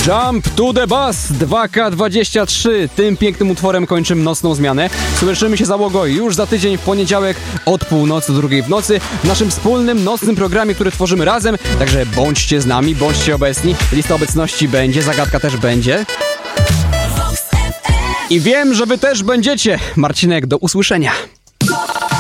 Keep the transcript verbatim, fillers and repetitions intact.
Jump to the Bus dwa K dwadzieścia trzy. Tym pięknym utworem kończymy nocną zmianę. Słyszymy się, załogo, już za tydzień w poniedziałek od północy do drugiej w nocy w naszym wspólnym nocnym programie, który tworzymy razem. Także bądźcie z nami, bądźcie obecni. Lista obecności będzie, zagadka też będzie. I wiem, że wy też będziecie. Marcinek, do usłyszenia.